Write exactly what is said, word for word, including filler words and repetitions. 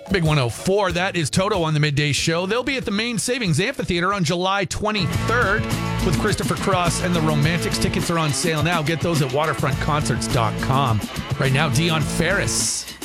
Big one oh four, that is Toto on the Midday Show. They'll be at the Main Savings Amphitheater on July twenty-third with Christopher Cross and the Romantics. Tickets are on sale now. Get those at waterfront concerts dot com. Right now, Dion Ferris.